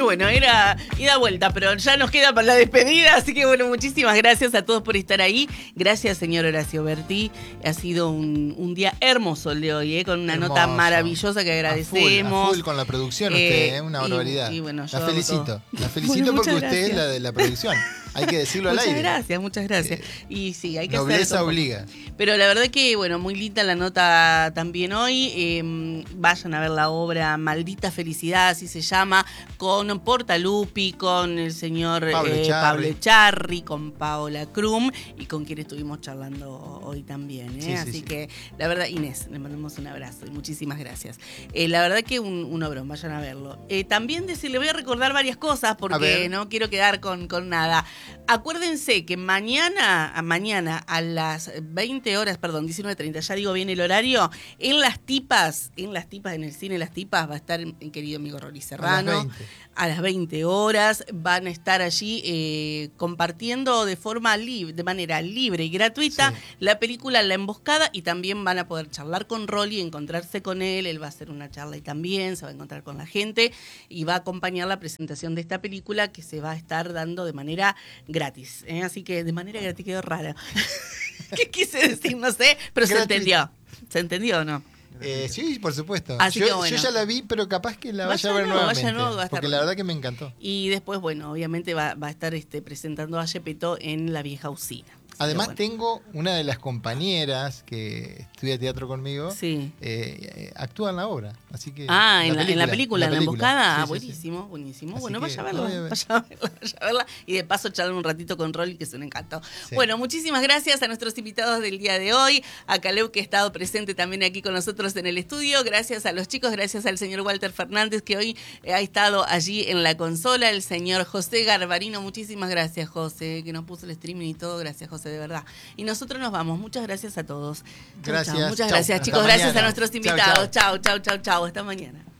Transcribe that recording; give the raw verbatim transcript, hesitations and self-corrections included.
bueno, era ida vuelta, pero ya nos queda para la despedida, así que bueno, muchísimas gracias a todos por estar ahí. Gracias, señor Horacio Berti. Ha sido un, un día hermoso el de hoy, ¿eh? Con una Hermoso. nota maravillosa que agradecemos. A full, a full con la producción Eh, usted, ¿eh? Una y- barbaridad. y bueno, yo la hago felicito. todo. La felicito Bueno, porque muchas usted es gracias. la de la producción. Hay que decirlo al Muchas aire. gracias, muchas gracias. Eh, Y sí, hay que hacer Nobleza todo. obliga. Pero la verdad que, bueno, muy linda la nota también hoy. Eh, vayan a ver la obra Maldita Felicidad, así se llama, con Portalupi, con el señor Pablo eh, Echarri. Pablo Echarri, con Paola Krum y con quien estuvimos charlando hoy también. ¿eh? Sí, sí, así sí. que, la verdad, Inés, le mandamos un abrazo y muchísimas gracias. Eh, la verdad que un, un obrón, vayan a verlo. Eh, también decirle, voy a recordar varias cosas A porque ver. no quiero quedar con, con nada. Acuérdense que mañana, a mañana a las veinte horas, perdón, diecinueve treinta, ya digo bien el horario, en Las Tipas, en Las Tipas, en el cine Las Tipas, va a estar el querido amigo Rory Serrano. A las veinte. A las veinte horas van a estar allí eh, compartiendo de forma libre, de manera libre y gratuita Sí. la película La Emboscada, y también van a poder charlar con Rolly, encontrarse con él, él va a hacer una charla y también se va a encontrar con la gente y va a acompañar la presentación de esta película que se va a estar dando de manera gratis. ¿eh? Así que de manera gratis quedó rara. ¿Qué quise decir? No sé, pero se Gratuito. entendió. ¿Se entendió o no? Eh, sí, por supuesto. Así yo, que bueno. yo ya la vi, pero capaz que la vaya Vaya a ver no, vaya nuevamente. no, va a estar porque bueno. la verdad que me encantó. Y después, bueno, obviamente va, va a estar este, presentando a Gepetto en La Vieja Usina. Así Además que bueno. tengo una de las compañeras que estudia teatro conmigo, Sí. eh, eh, actúa en la obra, así que Ah, en la, en la película, en la emboscada. Sí, Ah, sí, buenísimo, buenísimo. Así Bueno, que vaya a la verla, voy a ver. vaya a verla, vaya a verla. Y de paso charlar un ratito con Rolly, que es un encanto. Sí. Bueno, muchísimas gracias a nuestros invitados del día de hoy, a Caleu, que ha estado presente también aquí con nosotros en el estudio. Gracias a los chicos, gracias al señor Walter Fernández, que hoy eh, ha estado allí en la consola. El señor José Garbarino, muchísimas gracias, José, que nos puso el streaming y todo. Gracias, José, de verdad. Y nosotros nos vamos. Muchas gracias a todos. Chau, Gracias. chau. Muchas Chau. gracias, Hasta chicos. Gracias mañana. a nuestros Chau, invitados. chau. Chau, chau, chau, chau. Hasta mañana.